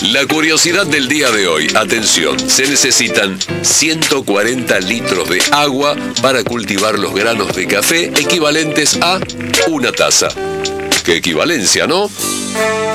La curiosidad del día de hoy. Atención, se necesitan 140 litros de agua para cultivar los granos de café equivalentes a una taza. ¡Qué equivalencia!, ¿no?